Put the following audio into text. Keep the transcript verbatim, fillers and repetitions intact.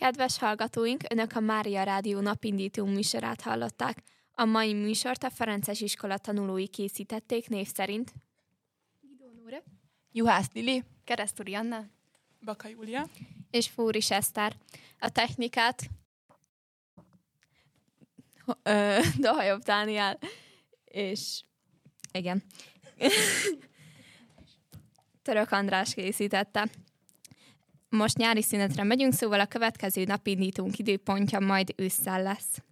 Kedves hallgatóink, Önök a Mária Rádió napindító műsorát hallották. A mai műsort a Ferences iskola tanulói készítették név szerint. Guidó Nóra, Juhász Lili, Keresztúri Anna, Baka Júlia És Fóris Eszter. A technikát Ö, Dohajobb Dániel. És igen. Török András készítette. Most nyári szünetre megyünk, szóval a következő napindítónk időpontja majd ősszel lesz.